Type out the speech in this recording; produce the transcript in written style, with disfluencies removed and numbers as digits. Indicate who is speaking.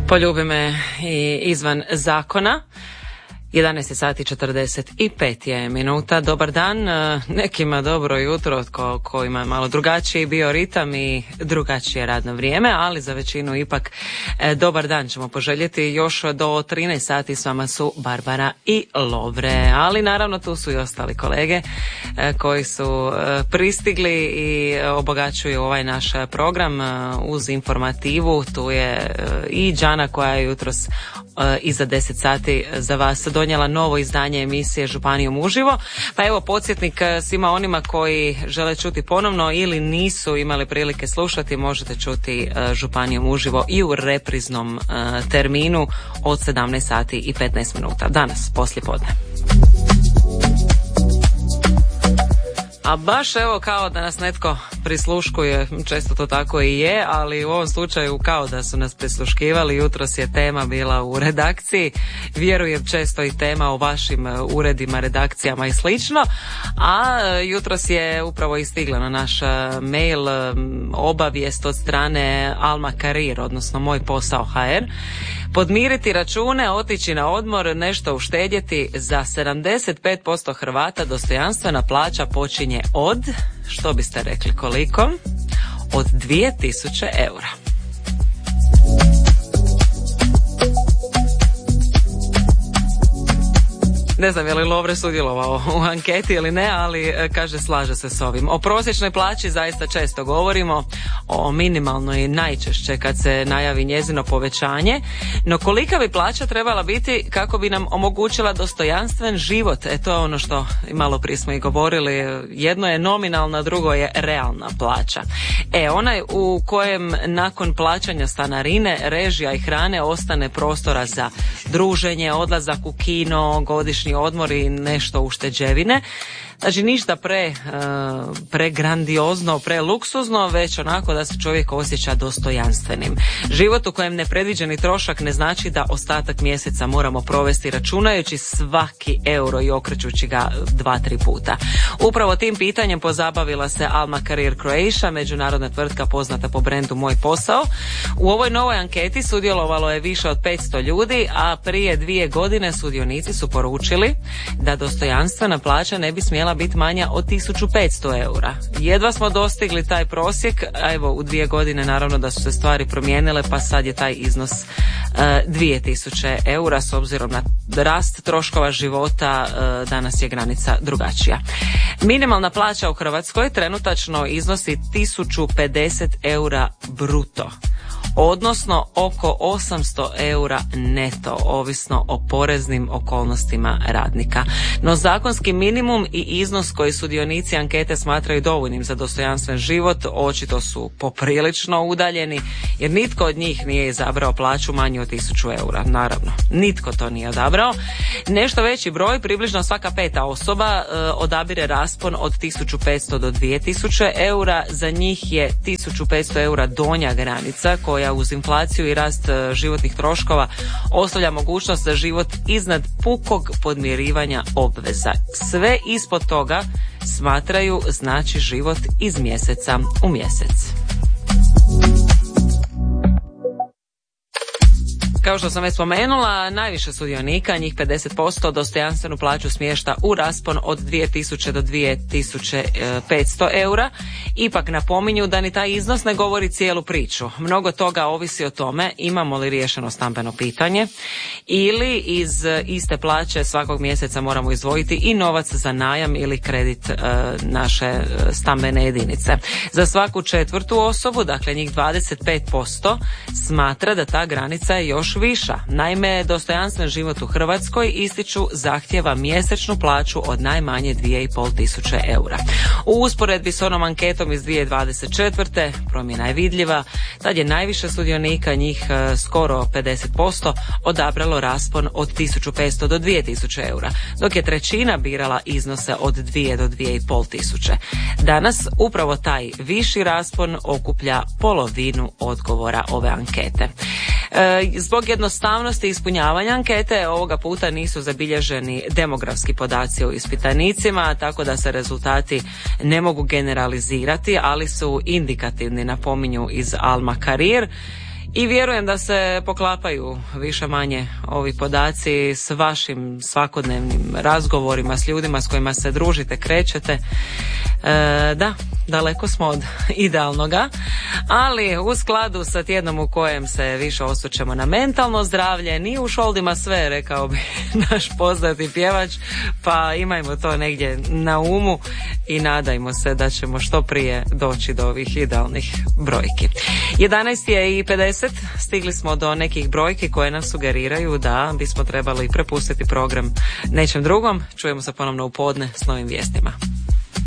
Speaker 1: Poljubi me i izvan zakona. 11 sati 45 je minuta. Dobar dan, nekima dobro jutro, ko ima malo drugačiji bioritam i drugačije radno vrijeme, ali za većinu ipak dobar dan ćemo poželjeti. Još do 13 sati s vama su Barbara i Lovre, ali naravno tu su i ostali kolege koji su pristigli i obogaćuju ovaj naš program uz informativu. Tu je i Đana koja je jutros iza 10 sati za vas donijela novo izdanje emisije Županijom uživo. Pa evo podsjetnik svima onima koji žele čuti ponovno ili nisu imali prilike slušati, možete čuti Županijom uživo i u repriznom terminu od 17 sati i 15 minuta. Danas, poslijepodne. A baš evo kao da nas netko prisluškuje, često to tako i je, ali u ovom slučaju kao da su nas prisluškivali. Jutros je tema bila u redakciji, vjerujem često i tema o vašim uredima, redakcijama i slično, a jutros je upravo i stigla na naš mail obavijest od strane Alma Career, odnosno Moj posao HR. Podmiriti račune, otići na odmor, nešto uštedjeti. Za 75% Hrvata dostojanstvena plaća počinje od, što biste rekli koliko? Od 2000 eura. Ne znam je li Lovre sudjelovao u anketi ili ne, ali kaže slaže se s ovim. O prosječnoj plaći zaista često govorimo, o minimalnoj najčešće kad se najavi njezino povećanje, no kolika bi plaća trebala biti kako bi nam omogućila dostojanstven život? To je ono što malo prije smo i govorili, jedno je nominalna, drugo je realna plaća. Onaj u kojem nakon plaćanja stanarine, režija i hrane ostane prostora za druženje, odlazak u kino, godišnji odmor i nešto ušteđevine. Znači ništa pregrandiozno, preluksuzno, već onako da se čovjek osjeća dostojanstvenim. Život u kojem nepredviđeni trošak ne znači da ostatak mjeseca moramo provesti računajući svaki euro i okrećući ga 2-3 puta. Upravo tim pitanjem pozabavila se Alma Career Croatia, međunarodna tvrtka poznata po brendu Moj posao. U ovoj novoj anketi sudjelovalo je više od 500 ljudi, a prije 2 godine sudionici su poručili da dostojanstvena plaća ne bi smjela biti manja od 1500 eura. Jedva smo dostigli taj prosjek, a evo u 2 godine naravno da su se stvari promijenile, pa sad je taj iznos 2000 eura. S obzirom na rast troškova života danas je granica drugačija. Minimalna plaća u Hrvatskoj trenutačno iznosi 1050 eura bruto, odnosno oko 800 eura neto, ovisno o poreznim okolnostima radnika. No zakonski minimum i iznos koji sudionici ankete smatraju dovoljnim za dostojanstven život očito su poprilično udaljeni, jer nitko od njih nije izabrao plaću manju od 1000 eura. Naravno, nitko to nije odabrao. Nešto veći broj, približno svaka 5. osoba, odabire raspon od 1500 do 2000 eura. Za njih je 1500 eura donja granica koja uz inflaciju i rast životnih troškova ostavlja mogućnost za život iznad pukog podmirivanja obveza. Sve ispod toga smatraju znači život iz mjeseca u mjesec. Kao što sam već spomenula, najviše sudionika, njih 50%, dostojanstvenu plaću smješta u raspon od 2000 do 2500 eura. Ipak napominju da ni taj iznos ne govori cijelu priču. Mnogo toga ovisi o tome imamo li riješeno stambeno pitanje ili iz iste plaće svakog mjeseca moramo izdvojiti i novac za najam ili kredit naše stambene jedinice. Za svaku 4. osobu, dakle njih 25%, smatra da ta granica je još viša. Naime, dostojanstven život u Hrvatskoj ističu zahtjeva mjesečnu plaću od najmanje 2500 eura. U usporedbi s onom anketom iz 2024. promjena je vidljiva. Tad je najviše sudionika, njih skoro 50%, odabralo raspon od 1500 do 2000 eura, dok je trećina birala iznose od 2 do 2500. Danas upravo taj viši raspon okuplja polovinu odgovora ove ankete. Zbog jednostavnosti ispunjavanja ankete ovoga puta nisu zabilježeni demografski podaci o ispitanicima, tako da se rezultati ne mogu generalizirati, ali su indikativni, napominju iz Alma Career. I vjerujem da se poklapaju više manje ovi podaci s vašim svakodnevnim razgovorima s ljudima s kojima se družite, krećete. Da, daleko smo od idealnoga, ali u skladu sa tjednom u kojem se više osvrćemo na mentalno zdravlje, nije u šoldima sve, rekao bi naš poznati pjevač, pa imajmo to negdje na umu i nadajmo se da ćemo što prije doći do ovih idealnih brojki. 11:50, stigli smo do nekih brojki koje nas sugeriraju da bismo trebali prepustiti program nečem drugom. Čujemo se ponovno u podne s novim vijestima.